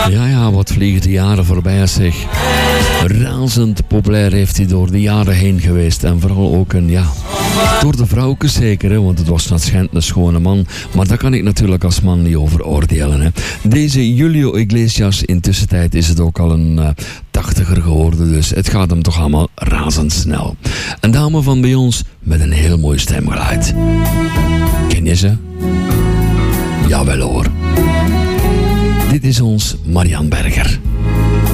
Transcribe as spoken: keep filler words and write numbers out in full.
Ja, ja, wat vliegen de jaren voorbij, zeg. Razend populair heeft hij door de jaren heen geweest. En vooral ook een, ja, door de vrouwtjes zeker, hè, want het was net schijnt een schone man. Maar daar kan ik natuurlijk als man niet over oordelen. Hè. Deze Julio Iglesias, intussen tijd is het ook al een uh, tachtiger geworden. Dus het gaat hem toch allemaal razendsnel. Een dame van bij ons met een heel mooi stemgeluid. Ken je ze? Jawel hoor. Dit is ons Marianne Berger.